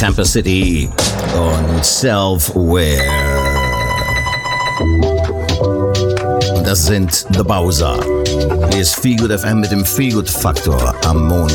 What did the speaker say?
Tampa City und Self-Aware. Und das sind The Bowser. Hier ist Feelgood FM mit dem Feelgood Faktor am Montag.